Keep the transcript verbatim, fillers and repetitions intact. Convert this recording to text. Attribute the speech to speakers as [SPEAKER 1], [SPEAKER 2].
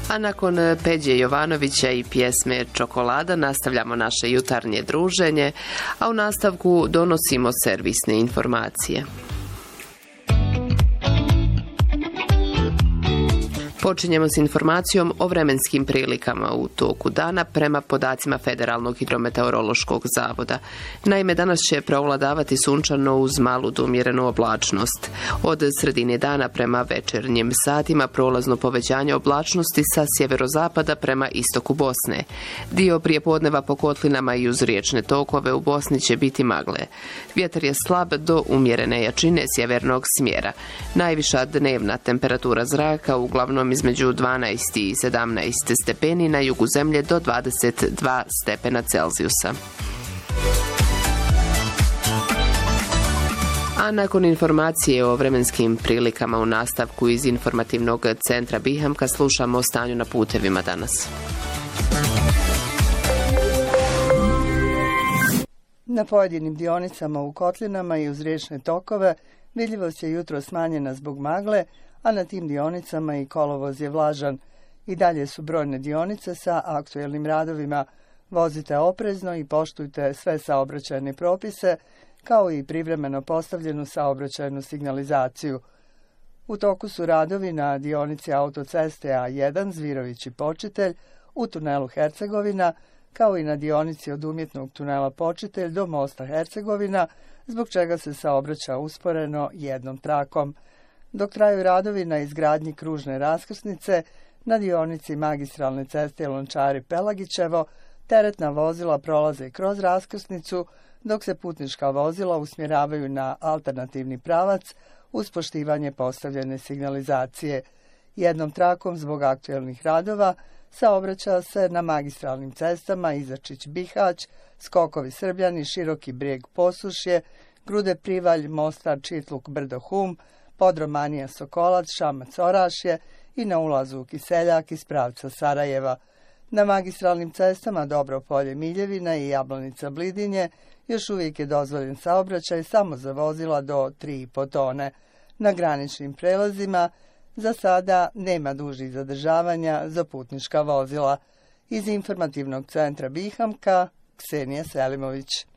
[SPEAKER 1] A nakon Peđe Jovanovića i pjesme Čokolada nastavljamo naše jutarnje druženje, a u nastavku donosimo servisne informacije. Počinjemo s informacijom o vremenskim prilikama u toku dana prema podacima Federalnog hidrometeorološkog zavoda. Naime, danas će preovladavati sunčano uz malu do umjerenu oblačnost. Od sredine dana prema večernjim satima prolazno povećanje oblačnosti sa sjeverozapada prema istoku Bosne. Dio prijepodneva po kotlinama i uz riječne tokove u Bosni će biti magle. Vjetar je slab do umjerene jačine sjevernog smjera. Najviša dnevna temperatura zraka uglavnom između dvanaest i sedamnaest stepeni, na jugu zemlje do dvadeset dva stepena Celzijusa. A nakon informacije o vremenskim prilikama u nastavku iz informativnog centra Bihamka slušamo o stanju na putevima danas.
[SPEAKER 2] Na pojedinim dionicama u kotlinama i uz riječne tokove vidljivost je jutro smanjena zbog magle, a na tim dionicama i kolovoz je vlažan. I dalje su brojne dionice sa aktuelnim radovima. Vozite oprezno i poštujte sve saobraćajne propise, kao i privremeno postavljenu saobraćajnu signalizaciju. U toku su radovi na dionici autoceste A jedan Zvirović i Počitelj u tunelu Hercegovina, kao i na dionici od umjetnog tunela Počitelj do mosta Hercegovina, zbog čega se saobraća usporeno jednom trakom. Dok traju radovi na izgradnji kružne raskrsnice, na dionici magistralne ceste Lončari-Pelagićevo, teretna vozila prolaze kroz raskrsnicu, dok se putnička vozila usmjeravaju na alternativni pravac uz poštivanje postavljene signalizacije. Jednom trakom zbog aktuelnih radova saobraća se na magistralnim cestama Izačić-Bihać, Skokovi Srbljani, Široki Brijeg Posušje, Grude-Privalj, Mostar, Čitluk, Brdo-Hum, Podromanija, Sokolac, Šamac, Orašje i na ulazu u Kiseljak iz pravca Sarajeva. Na magistralnim cestama Dobropolje, Miljevina i Jablanica, Blidinje još uvijek je dozvoljen saobraćaj samo za vozila do tri i po tone. Na graničnim prelazima za sada nema dužih zadržavanja za putnička vozila. Iz informativnog centra Bihamka, Ksenija Selimović.